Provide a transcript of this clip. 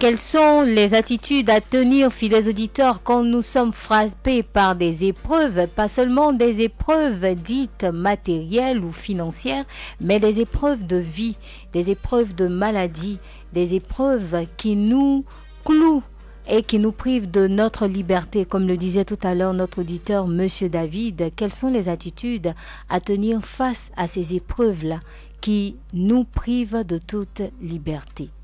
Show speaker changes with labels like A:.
A: Quelles sont les attitudes à tenir, fidèles auditeurs, quand nous sommes frappés par des épreuves, pas seulement des épreuves dites matérielles ou financières, mais des épreuves de vie, des épreuves de maladie, des épreuves qui nous clouent et qui nous privent de notre liberté, comme le disait tout à l'heure notre auditeur, Monsieur David. Quelles sont les attitudes à tenir face à ces épreuves-là qui nous privent de toute liberté?